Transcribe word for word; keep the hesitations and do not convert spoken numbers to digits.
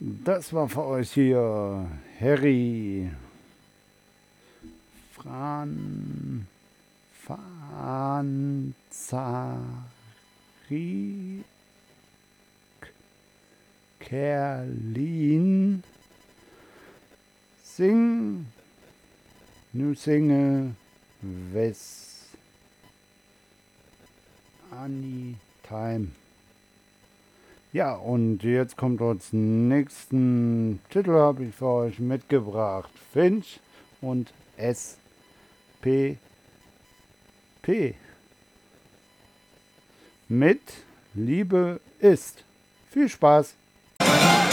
Das war für euch hier Harry Fran Fanzari Kerlin Sing Nu Singe Wes Anytime. Ja, und jetzt kommt als nächsten Titel, habe ich für euch mitgebracht. Finch und S P P mit Liebe ist. Viel Spaß!